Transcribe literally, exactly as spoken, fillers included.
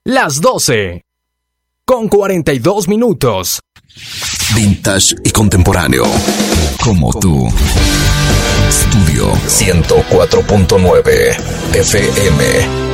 las doce, con cuarenta y dos minutos. Vintage y contemporáneo, como tú. Estudio ciento cuatro punto nueve F M.